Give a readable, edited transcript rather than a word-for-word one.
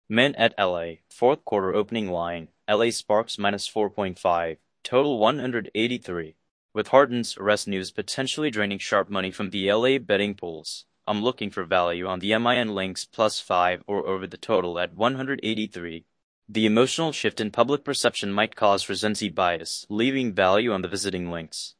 Mint at LA, fourth quarter opening line, LA Sparks minus 4.5, total 183. With Harden's arrest news potentially draining sharp money from the LA betting pools, I'm looking for value on the MIN Lynx plus 5 or over the total at 183. The emotional shift in public perception might cause recency bias, leaving value on the visiting Lynx.